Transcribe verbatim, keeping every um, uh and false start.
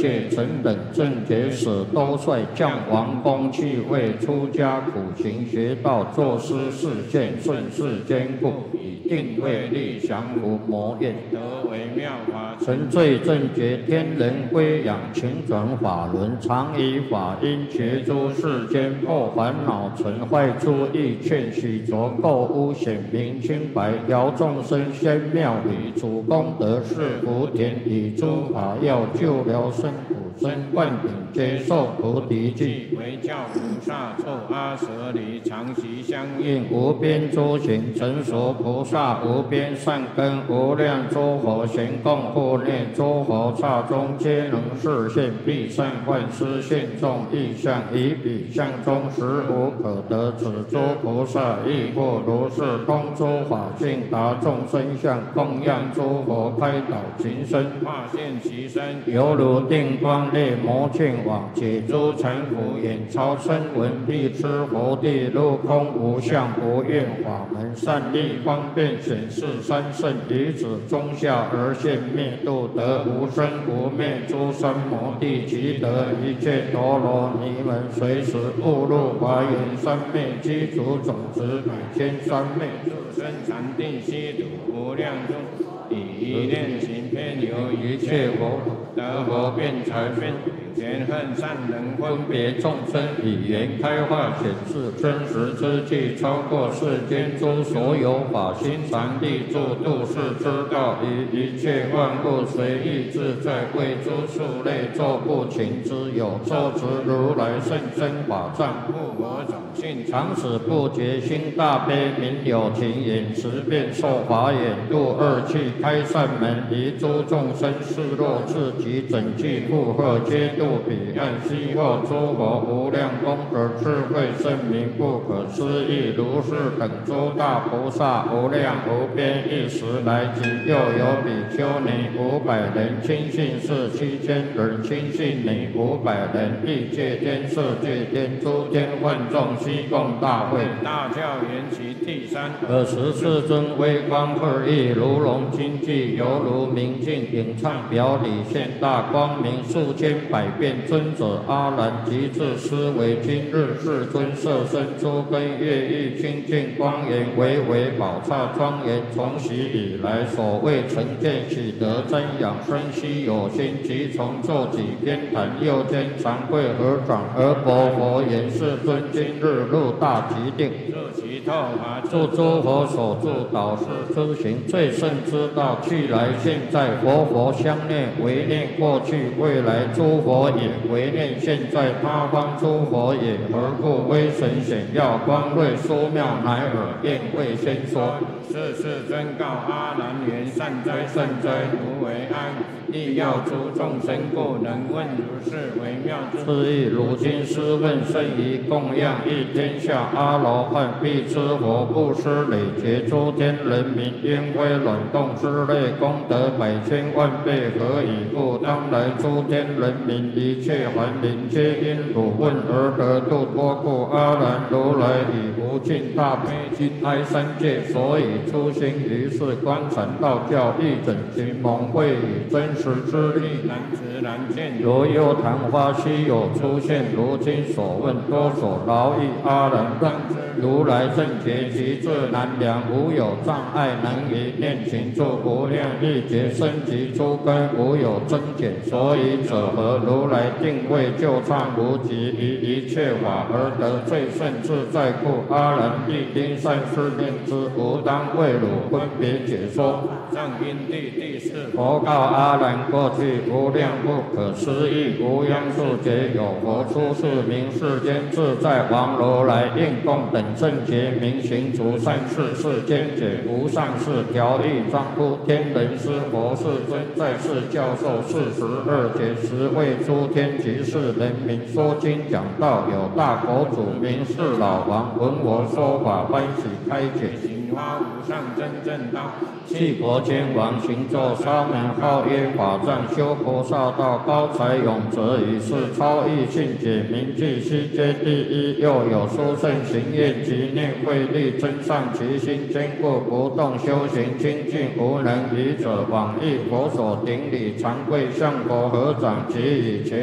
界成等正觉使，都率降王公去位，出家苦行学道，作师示现，顺世坚固，以定位力降伏魔焰，得为妙法。沉醉正觉，天人归养，勤转法轮，常以法因觉诸世间，破烦恼尘坏出意劝许着垢污显明清白，调众生仙妙理，主功德是福田，以诸法药救疗生苦生灌顶，接受菩提记，为教菩萨受阿舍离，常习相应，无边诸行成熟菩萨，无边善根，无量诸佛行供护念，诸佛刹中皆能示现，必善幻施现众意象，以彼相中实无可得，此诸菩萨亦复如是，通诸法性，达众生相，供养诸佛，开导情身，化现其身，犹如定光烈魔犍网，解诸尘浮，眼超声闻，必知佛地，入空无相无愿法门，善利方便显示三圣，以此中下而现灭度，得无生无灭诸三摩地，即得一切陀罗尼门，随时误入华严三昧，基础种子百千三昧，入生禅定悉土无量中，以一念行偏由一切佛得佛辩才辩，嫌恨善人分别众生，以言开化显示真实之际，超过世间诸所有法，心常立住度世之道，以一切万物随意自在，为诸数类作不勤之有，受持如来圣真法藏，护我种性，常使不觉心大悲，明有情眼持变受法眼，度二气开善门，离诸众生示弱自己整具负荷，皆度彼岸悉获诸佛无量功德智慧圣明不可思议，如是等诸大菩萨无量无边，一时来即又有比丘尼五百人，亲信士七千人，亲信女五百人，欲界天色界天诸天万众悉共大会，大教缘起第三。尔时世尊微光二翼，如龙金髻，犹如明镜，影唱表里，现大光明，数千百变尊者阿难即至思维，今日世尊摄身诸根乐意清净光颜，巍巍宝刹庄严，从昔以来所谓成见喜得增养生息有心，即从坐几边坛，右肩长跪合掌，而薄佛言：世尊今日入大极定，入其透法，助诸佛所助导师之行，最胜之道，去来现在，佛佛相念，唯念过去未来诸佛也，唯念现在他方诸佛也，何故威神显耀光瑞殊妙，乃尔便未先说。是世尊告阿难言：善哉善哉，如为安，亦要诸众生故，能问如是微妙之意。如今师问甚于供养一天下阿罗汉，必知佛布施累劫诸天人民，烟灰卵动之类功德百千万倍，何以故？当来诸天人民一切凡灵，皆因汝问而得度脱故。阿难如来以无尽大悲心哀三界，所以初心于是观禅道教，一整群蒙会以真实之力，难知难见。如幽昙花稀有出现，如今所问多所劳役。阿难让知如来正觉极至难量，无有障碍，能以念情助无量亿劫生及诸根，无有增减。所以者何？如来定位就畅无极，于一切法而得最胜自在故。阿难必应善事念之，吾当为汝分别解说。藏因地第四，佛告阿难：过去无量不可思议无央数劫，有佛出世名世间自在王如来，应供等正觉明行除善事，世间解无上士调御庄乎天人师佛世尊在世教授四十二节，十为诸天及世人民说经讲道，有大佛祖名是老王，闻我说法欢喜开解， 发无上真正道。七国天王行座沙门号耶法藏修菩萨道，高才永泽以是超逸信解名句悉皆第一。又有殊胜行愿及念慧力增上其心，坚固不动修行精进，无能愚者往诣佛所顶礼，常跪向佛合掌及以前。